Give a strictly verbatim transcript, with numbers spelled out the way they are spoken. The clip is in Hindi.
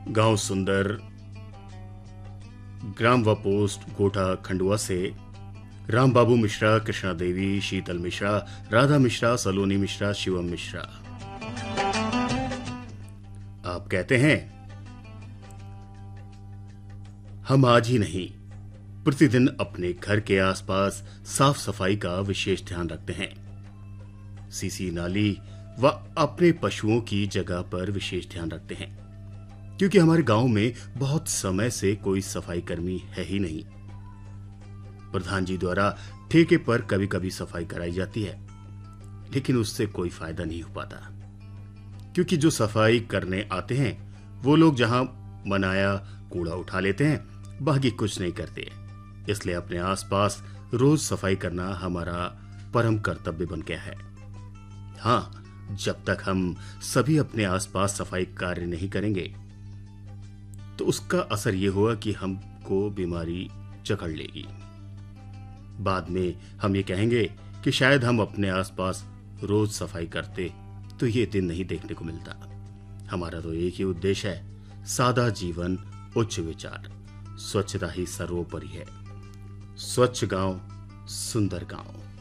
गांव सुंदर, ग्राम व पोस्ट गोठा खंडवा से राम बाबू मिश्रा, कृष्णा देवी, शीतल मिश्रा, राधा मिश्रा, सलोनी मिश्रा, शिवम मिश्रा। आप कहते हैं, हम आज ही नहीं प्रतिदिन अपने घर के आसपास साफ सफाई का विशेष ध्यान रखते हैं। सीसी नाली व अपने पशुओं की जगह पर विशेष ध्यान रखते हैं, क्योंकि हमारे गांव में बहुत समय से कोई सफाई कर्मी है ही नहीं। प्रधान जी द्वारा ठेके पर कभी कभी सफाई कराई जाती है, लेकिन उससे कोई फायदा नहीं हो पाता, क्योंकि जो सफाई करने आते हैं वो लोग जहां मनाया कूड़ा उठा लेते हैं, बाकी कुछ नहीं करते। इसलिए अपने आसपास रोज सफाई करना हमारा परम कर्तव्य बन गया है। हाँ, जब तक हम सभी अपने आसपास सफाई कार्य नहीं करेंगे तो उसका असर यह होगा कि हमको बीमारी जकड़ लेगी। बाद में हम ये कहेंगे कि शायद हम अपने आसपास रोज सफाई करते तो ये दिन नहीं देखने को मिलता। हमारा तो एक ही उद्देश्य है, सादा जीवन, उच्च विचार। स्वच्छता ही सर्वोपरि है। स्वच्छ गांव, सुंदर गांव।